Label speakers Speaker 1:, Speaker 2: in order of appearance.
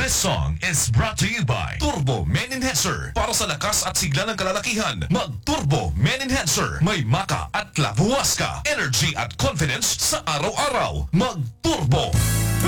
Speaker 1: This song is brought to you by Turbo Men Enhancer. Para sa lakas at sigla ng kalalakihan, mag-Turbo Men Enhancer. May maka at labuwas ka. Energy at confidence sa araw-araw. Mag-Turbo!